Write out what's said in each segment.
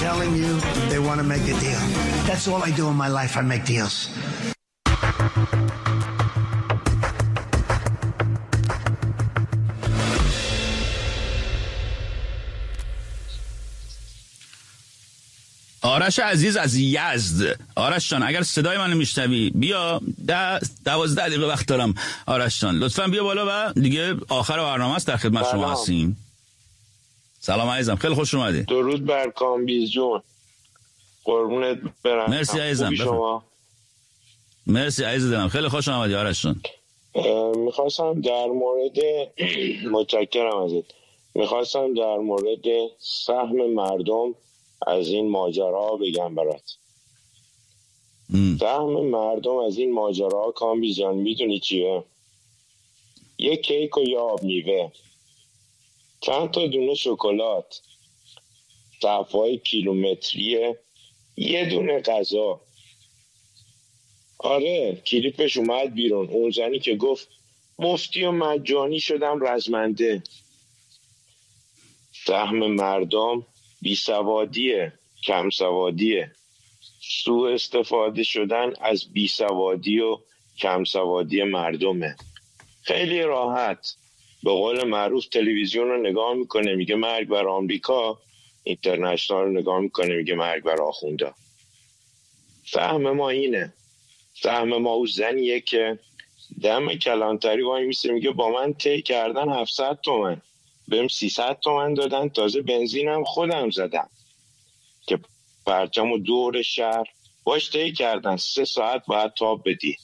telling you they want to make a deal. That's all I do in my life. I make deals. آرش عزیز از یزد. آرش جان اگر صدای منو میشنوی بیا 12 دقیقه وقت دارم. آرش جان لطفاً بیا بالا و دیگه آخر برنامه است، در خدمت شما هستیم. سلام عزیزم، خیلی خوش اومدی. درود بر کامبیز جون، قربونت برم. مرسی عزیزم. شما؟ مرسی عزیزم، خیلی خوش اومدی آرش جان. میخواستم در مورد متشکرم ازت. میخواستم در مورد سهم مردم از این ماجرا بگم برات. سهم مردم از این ماجرا کامبیز جان میدونی چیه؟ یک کیک و یه آب میوه، چند تا دونه شکلات، صفای کیلومتریه، یه دونه غذا. آره کلیپش اومد بیرون، اون زنی که گفت مفتی و مجانی شدم رزمنده. سهم مردم بیسوادیه، کم سوادیه، سوء استفاده شدن از بیسوادی و کم سوادی مردمه. خیلی راحت به قول معروف تلویزیون رو نگاه میکنه میگه مرگ بر آمریکا، اینترنشنال رو نگاه میکنه میگه مرگ بر آخوندا. سهم ما اینه. سهم ما اون زنیه که دم کلانتری وای میسه میگه با من طی کردن 700 تومن، بهم 300 تومن دادن، تازه بنزینم خودم زدم که پرچمو دور شهر باش طی کردن، 3 ساعت باید تاب بدی.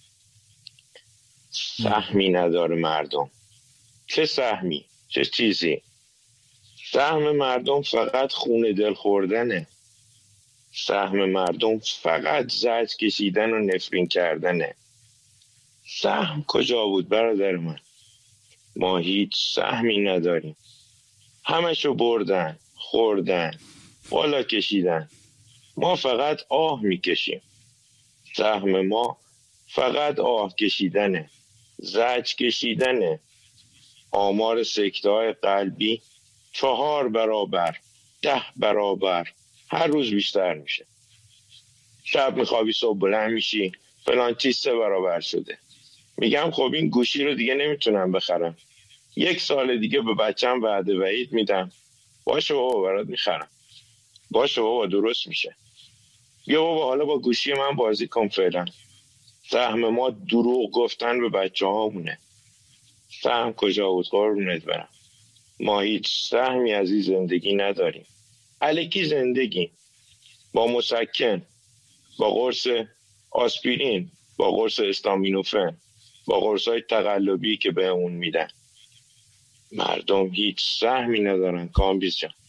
سهمی نداره مردم. چه سهمی؟ چه چیزی؟ سهم مردم فقط خون دل خوردنه. سهم مردم فقط زجر کشیدن و نفرین کردنه. سهم کجا بود برادر من؟ ما هیچ سهمی نداریم. همشو بردن، خوردن، بالا کشیدن. ما فقط آه میکشیم. سهم ما فقط آه کشیدنه، زجر کشیدنه. آمار سکته‌های قلبی 4 برابر، 10 برابر هر روز بیشتر میشه. شب میخوابی صبح بلند میشی فلان چیز 3 برابر شده. میگم خب این گوشی رو دیگه نمیتونم بخرم، 1 سال دیگه به بچم وعده وعید میدم، باشه بابا برات میخرم، باشه بابا درست میشه، بیا بابا حالا با گوشی من بازی کن فعلا. سهم ما دروغ گفتن به بچه هامونه. سهم کجا بود قربونت برم؟ ما هیچ سهمی از این زندگی نداریم. الکی زندگی، با مسکن، با قرص آسپرین، با قرص استامینوفن، با قرصای تقلبی که به اون میدن. مردم هیچ سهمی ندارن کامبیز جان.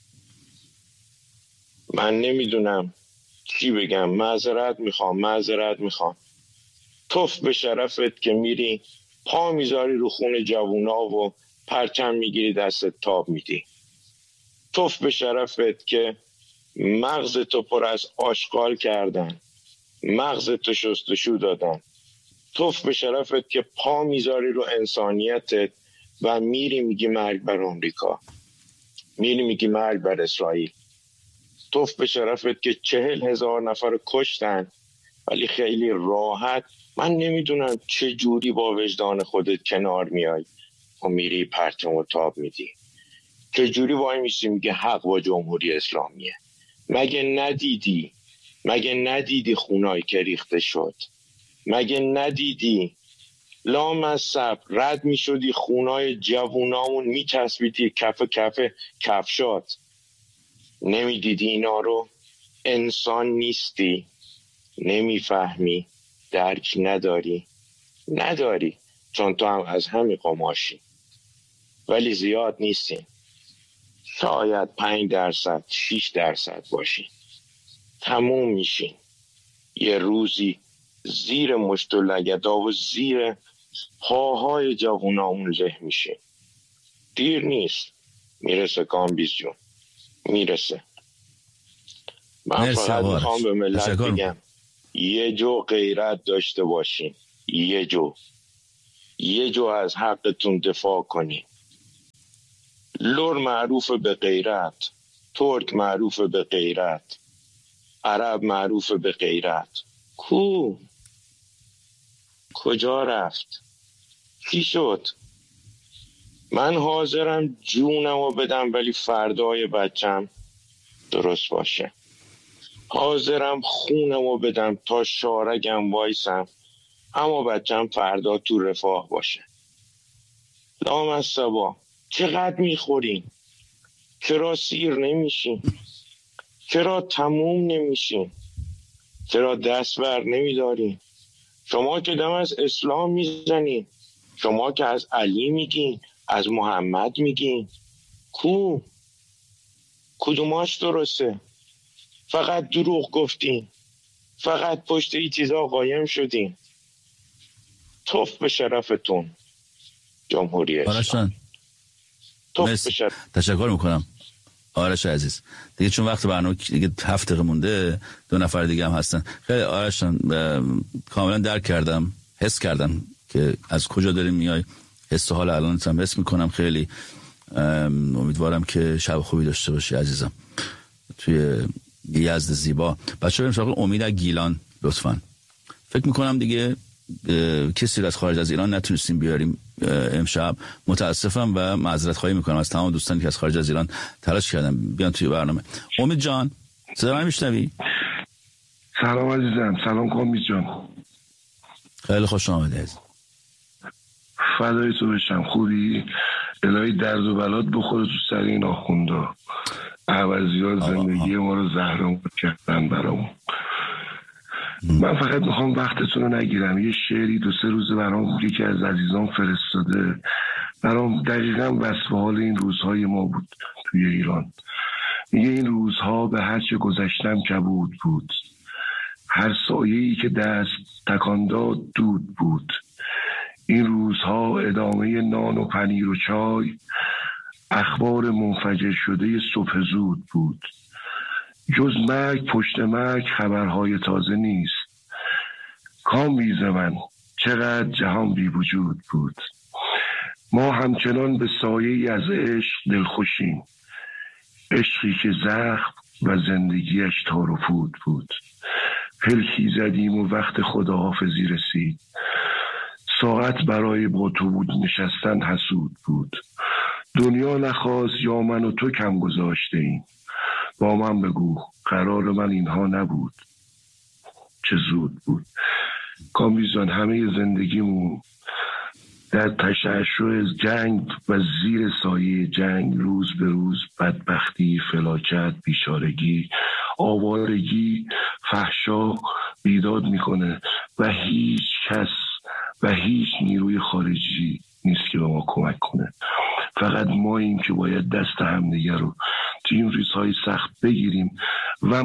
من نمیدونم چی بگم. معذرت میخوام. توف به شرفت که میری پا میذاری رو خون جوونا و پرچم میگیری دستت تاب میدی. توف به شرفت که مغزتو پر از آشغال کردن، مغزتو شستشو دادن. توف به شرفت که پا میذاری رو انسانیتت و میری میگی مرگ بر آمریکا، میری میگی مرگ بر اسرائیل. توف به شرفت که 40,000 نفر کشتن ولی خیلی راحت. من نمیدونم چه جوری با وجدان خودت کنار میای و میری پرچم و تاب میدی. چه جوری وای میسی میگه حق با جمهوری اسلامیه. مگه ندیدی خونایی که ریخته شد؟ مگه ندیدی لامصب رد میشدی خونای جوونامون میچسبیدی کف کفشات؟ نمیدیدی اینا رو؟ انسان نیستی؟ نمیفهمی؟ درک نداری چون تو هم از همین قماشی، ولی زیاد نیستی. شاید 5% 6% باشی. تموم میشین. یه روزی زیر مشت و لگدا و زیر پاهای جوونامون له میشه. دیر نیست. میرسه کامبیز جون، میرسه. من فقط میخوام به ملت بگم یه جو غیرت داشته باشین. یه جو از حقتون دفاع کنین. لور معروف به غیرت، ترک معروف به غیرت، عرب معروف به غیرت. کجا رفت؟ چی شد؟ من حاضرم جونمو بدم ولی فردای بچم درست باشه. حاضرم خونمو بدم تا شارگم وایسم، اما بچم فردا تو رفاه باشه. لامصبا چقدر میخورین؟ چرا سیر نمیشین؟ چرا تموم نمیشین؟ چرا دست بر نمیدارین؟ شما که دم از اسلام میزنین، شما که از علی میگین، از محمد میگین. کدوماش درسته؟ فقط دروغ گفتین، فقط پشت این چیزا قایم شدین. توف به شرفتون جمهوری اسلامی. تشکر میکنم آرش عزیز. دیگه چون وقت برنامه دیگه 7 دقیقه مونده، 2 نفر دیگه هم هستن. خیلی آرش کاملا درک کردم، حس کردم که از کجا داریم میای. حس حال الانت هم حس میکنم. خیلی امیدوارم که شب خوبی داشته باشی عزیزم توی یزد زیبا. بچه‌ها بریم سراغ امید از گیلان لطفاً. فکر میکنم دیگه کسی از خارج از ایران نتونستیم بیاریم امشب. متاسفم و معذرت خواهی میکنم از تمام دوستانی که از خارج از ایران تلاش کردن بیان توی برنامه. امید جان صدا من میشنوی؟ سلام عزیزم. سلام امید جان. خیلی خوش آمدید عزیز. فدای تو بشم. خوبی؟ الهی درد و بلات بخوره تو سر این آخوندا. عوضیات زندگی ما رو زهرمون کردن برامون. من فقط میخوام وقتتون رو نگیرم. یه شعری 2-3 روز برام یکی از عزیزان فرستاده، برام دقیقاً وصف حال این روزهای ما بود توی ایران. میگه این روزها به هر چه گذشتم کبود بود، هر سایه‌ای که دست تکان داد دود بود. این روزها ادامه نان و پنیر و چای، اخبار منفجر شده صبح زود بود. جز مرگ پشت مرگ خبرهای تازه نیست. کامبیز من چقدر جهان بی وجود بود. ما همچنان به سایه از عشق دلخوشیم، عشقی که زخم و زندگیش تار و پود بود. پلکی زدیم و وقت خداحافظی رسید. ساعت برای با تو بود نشستن حسود بود. دنیا نخواست یا من و تو کم گذاشته ایم. با من بگو قرار من اینها نبود، چه زود بود. کامبیزان همه زندگیمون در تشعشع جنگ و زیر سایه جنگ روز به روز بدبختی، فلاکت، بیچارگی، آوارگی، فحشا بیداد میکنه و هیچ کس و هیچ نیروی خارجی نیست که به ما کمک کنه. فقط ماییم که باید دست همدیگه رو تو این روزهای سخت بگیریم و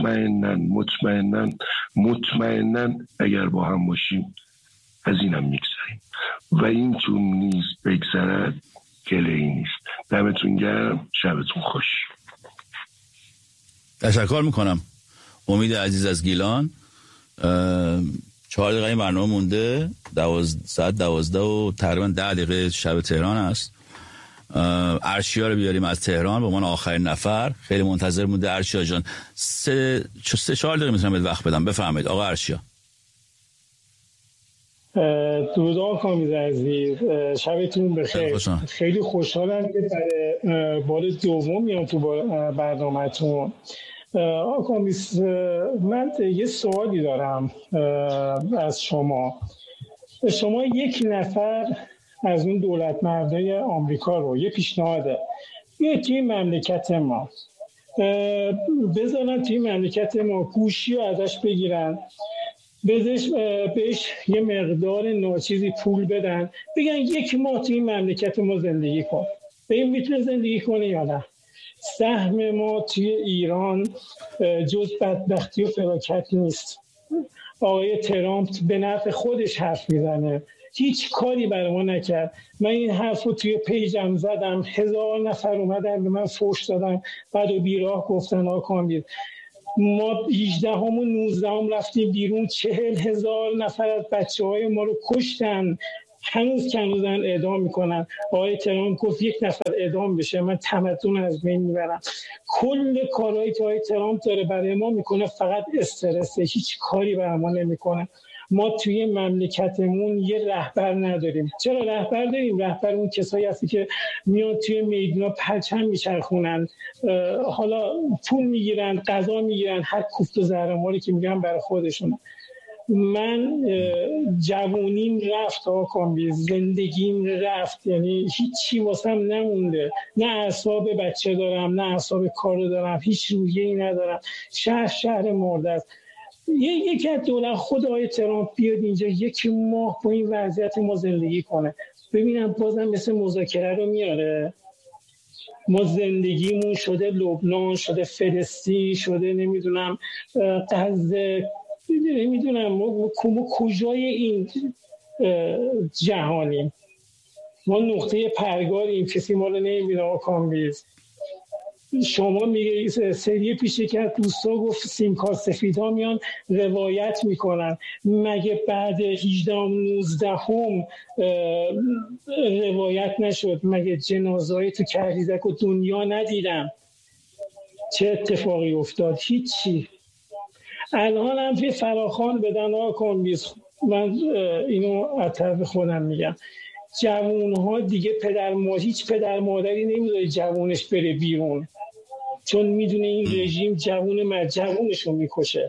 مطمئناً اگر با هم باشیم از اینم میگذریم و این تو نیز بگذرد گله‌ای نیست. دمتون گرم، شبتون خوش. تشکر میکنم امید عزیز از گیلان. 4 دقیقه برنامه مونده، 12 و تقریبا 10 دقیقه شب تهران است. ارشیا رو بیاریم از تهران به عنوان آخرین نفر. خیلی منتظر مونده ارشیا جان. 3-4 دقیقه میتونم بهت وقت بدم. بفرمایید آقا ارشیا. درود آقا کامبیز عزیز، شبتون بخیر. خیلی خوشحالم که برای بار دوم میام تو برنامه‌تون. آقا کامبیز، من یه سوالی دارم از شما. یک نفر از اون دولت مردای آمریکا رو یه پیشنهاده یه توی مملکت ما بذارن، توی مملکت ما گوشی رو ازش بگیرن، بهش یه مقدار ناچیزی پول بدن، بگن 1 ماه توی مملکت ما زندگی کن. به این میتونه زندگی کنه یا نه؟ سهم ما توی ایران جز بدبختی و فلاکت نیست. آقای ترامپ به نفع خودش حرف میزنه، هیچ کاری برای ما نکرد. من این حرف رو توی پیجم زدم، 1000 نفر اومدن به من فحش دادن، بعد و بیراه گفتن آقا کامبیز ما 18 و 19 رفتیم بیرون، 40,000 نفر از بچه‌های ما رو کشتن، هنوزن اعدام میکنن. آقای ترامپ گفت 1 نفر اعدام بشه من تمدن از بین میبرم. کل کارهایی که آقای ترامپ داره برای ما میکنه فقط استرسه، هیچ کاری برای ما نمیکنه. ما توی مملکتمون یه رهبر نداریم. چرا رهبر داریم؟ رهبر اون کسایی هستی که میان توی میدونا پرچم میچرخونن، حالا پول میگیرن، غذا میگیرن، هر کوفت و زهرماری که میگن برای خودشون. من جوونیم رفت آقا، زندگیم رفت، یعنی هیچی واسم نمونده. نه اعصاب بچه دارم، نه اعصاب کارو دارم، هیچ روحیه‌ای ندارم. شهر مرده است. یکی از دولت خود آقای ترامپ بیاد اینجا 1 ماه با این وضعیت ما زندگی کنه، ببینم بازم مثل مذاکره رو میاره. ما زندگیمون شده لبنان، شده فلسطین، شده نمیدونم غزه، نمیدونم ما کجای این جهانیم؟ ما نقطه پرگاریم، کسی ما رو نمیبینه. آقا کامبیز شما میگه سری پیش که دوستا گفت سیمکار سفیدا میان روایت میکنن، مگه بعد 18 و 19 روایت نشد؟ مگه جنازه‌ای تو کریزک و دنیا ندیدم؟ چه اتفاقی افتاد؟ هیچی. الان هم توی فراخوان بدن ها کامبیز، من اینو از طرف خودم میگم، جوانها دیگه هیچ پدر مادری نمیذاره جوانش بره بیرون، چون میدونه این رژیم جوانشو میکشه.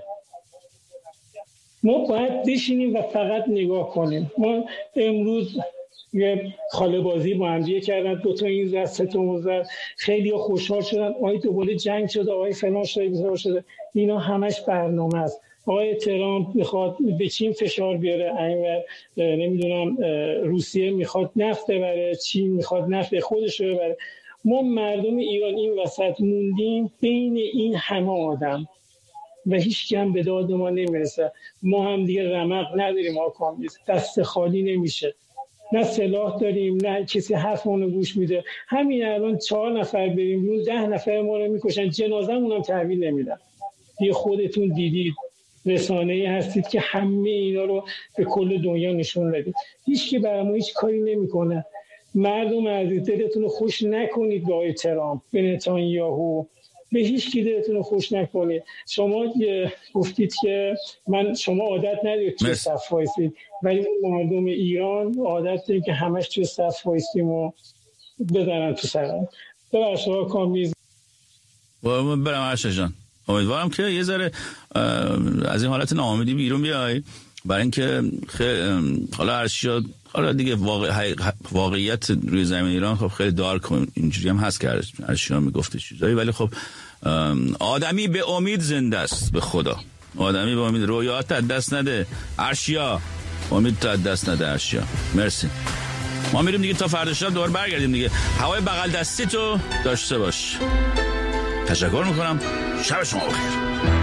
ما باید بشینیم و فقط نگاه کنیم. ما امروز یه خاله بازی با هم کردن، 2 تا این زد 3 تا اون زد، خیلی خوشحال شدن، آقای دوباره جنگ شده، آقای فلان شده. اینا همش برنامه است. آقای ترامپ میخواد به چین فشار بیاره، اینور نمیدونم روسیه میخواد نفت ببره، چین میخواد نفت خودش رو ببره. ما مردم ایران این وسط موندیم بین این همه آدم و هیچ کی هم به داد ما نمیرسه. ما هم دیگه رمق نداریم آقا، دست خالی نمیشه، نه سلاح داریم نه کسی حرفمون رو گوش میده. همین الان 4 نفر بریم 10 نفر ما رو میکشن، جنازمون هم تحویل نمیدن. دیگه خودتون دیدید، رسانه‌ای هستید که همه اینا رو به کل دنیا نشون بدید. هیچ کی برای ما هیچ کاری نمیکنه. مردم عزیز دلتون رو خوش نکنید به آقای ترامپ، به نتانیاهو، به هیچ کی دلتون رو خوش نکنید. شما گفتید که شما عادت ندارید توی صف وایسید، ولی مردم ایران عادت داریم که همش توی صف وایسیم و بزنن تو سرم. ببخشید آقا کامیز. برم عرشا جان، امیدوارم که یه ذره از این حالت ناامیدی بیرون بیای، برای اینکه حالا ارشیا، حالا دیگه واقعیت روی زمین ایران خب خیلی دارک اینجوری هم هست که ارشیا میگفته چیزایی، ولی خب آدمی به امید زنده است، به خدا آدمی به امید. رویات از دست نده ارشیا، امید تا از دست نده ارشیا. مرسی. ما میریم دیگه تا فردا شب دوباره برگردیم دیگه. هوای بغل دستی تو داشته باش. تشکر میکنم. شب شما بخیر.